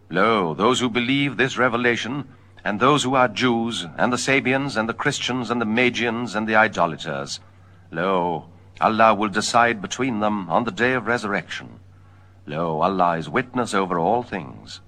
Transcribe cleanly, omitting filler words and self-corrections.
Lo, those who believe this revelation, and those who are Jews, and the Sabians, and the Christians, and the Magians, and the idolaters, lo, Allah will decide between them on the day of resurrection. Lo, Allah is witness over all things.